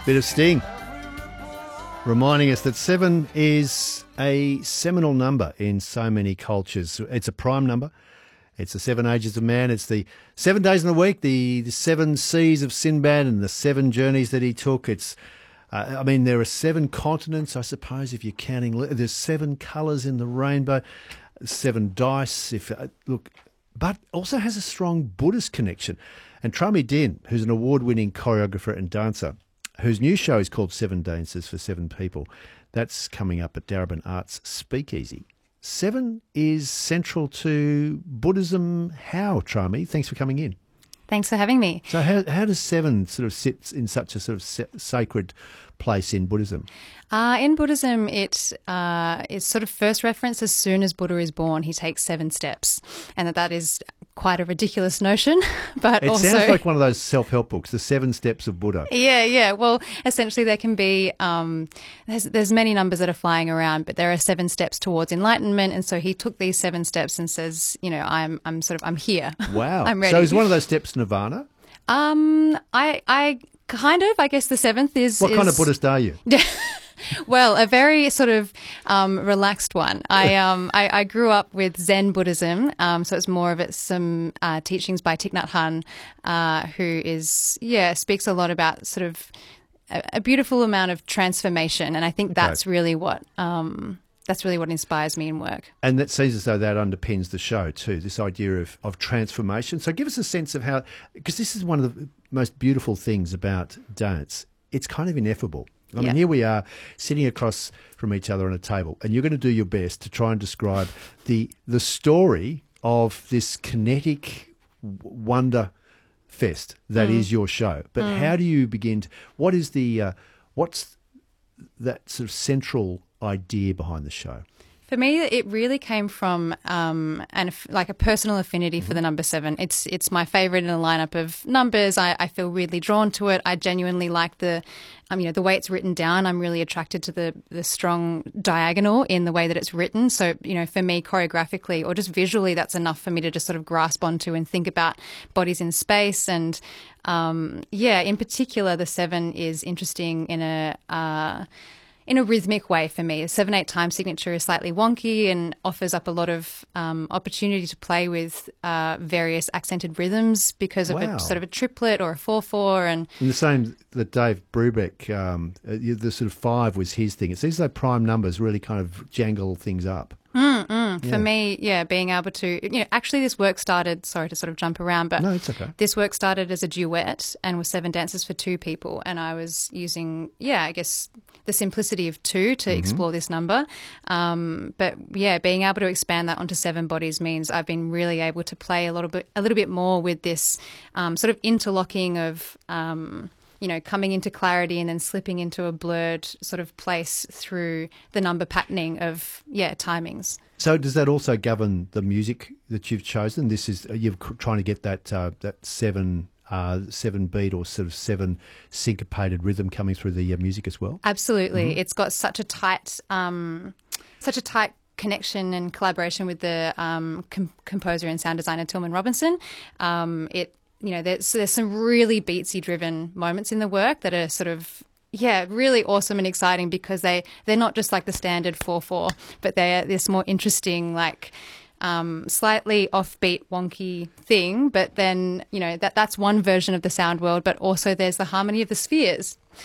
Bit of Sting, reminding us that 7 is a seminal number in so many cultures. It's a prime number. It's the 7 ages of man. It's the 7 days in the week, the 7 seas of Sinbad and the 7 journeys that he took. It's, there are 7 continents, I suppose, if you're counting. There's 7 colours in the rainbow, 7 dice. But also has a strong Buddhist connection. And Trami Din, who's an award-winning choreographer and dancer, whose new show is called 7 Dances for 7 People. That's coming up at Darebin Arts Speakeasy. 7 is central to Buddhism. How, Trami? Thanks for coming in. Thanks for having me. So how does 7 sort of sit in such a sort of sacred place in Buddhism? In Buddhism, it's sort of first referenced as soon as Buddha is born, he takes 7 steps, and that is quite a ridiculous notion. But it also sounds like one of those self-help books, The 7 Steps of Buddha. Yeah. Well, essentially, there can be there's many numbers that are flying around, but there are 7 steps towards enlightenment, and so he took these 7 steps and says, I'm here. Wow. I'm ready. So is one of those steps nirvana? I kind of. I guess the 7th is. What kind of Buddhist are you? Well, a very sort of relaxed one. I grew up with Zen Buddhism, so it's more of some teachings by Thich Nhat Hanh, who speaks a lot about sort of a beautiful amount of transformation, and I think that's really what inspires me in work. And that seems as though that underpins the show too, this idea of transformation. So give us a sense of how, because this is one of the most beautiful things about dance. It's kind of ineffable. I mean, here we are sitting across from each other on a table, and you're going to do your best to try and describe the story of this kinetic wonder fest that is your show. But how do you begin to, what's that sort of central idea behind the show? For me, it really came from a personal affinity for the number 7. It's my favourite in a lineup of numbers. I feel really drawn to it. I genuinely like the way it's written down. I'm really attracted to the strong diagonal in the way that it's written. So, for me, choreographically or just visually, that's enough for me to just sort of grasp onto and think about bodies in space. And, in particular, the 7 is interesting in a rhythmic way for me. The 7/8 time signature is slightly wonky and offers up a lot of opportunity to play with various accented rhythms because of a sort of a triplet or a 4/4. And the same that Dave Brubeck, the sort of 5 was his thing. It seems though prime numbers really kind of jangle things up. For me, being able to, actually this work started, sorry to sort of jump around, but no, it's okay. This work started as a duet and was 7 dances for 2 people. And I was using, I guess the simplicity of 2 to explore this number. But being able to expand that onto 7 bodies means I've been really able to play a little bit more with this sort of interlocking of, coming into clarity and then slipping into a blurred sort of place through the number patterning of, timings. So does that also govern the music that you've chosen? This is, you're trying to get that 7 beat or sort of 7 syncopated rhythm coming through the music as well? Absolutely. It's got such a tight connection and collaboration with the composer and sound designer Tillman Robinson. There's some really beatsy driven moments in the work that are sort of really awesome and exciting because they're not just like the standard 4/4, but they're this more interesting slightly offbeat wonky thing. But then that's one version of the sound world, but also there's the harmony of the spheres.